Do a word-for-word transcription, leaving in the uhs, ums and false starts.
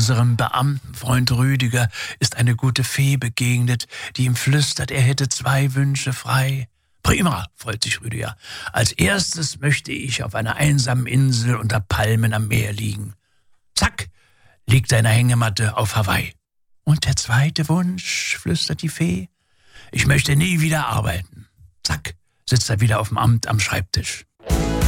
Unserem Beamtenfreund Rüdiger ist eine gute Fee begegnet, die ihm flüstert, er hätte zwei Wünsche frei. »Prima«, freut sich Rüdiger. »Als erstes möchte ich auf einer einsamen Insel unter Palmen am Meer liegen.« Zack, liegt er in der Hängematte auf Hawaii. »Und der zweite Wunsch«, flüstert die Fee, »ich möchte nie wieder arbeiten.« Zack, sitzt er wieder auf dem Amt am Schreibtisch.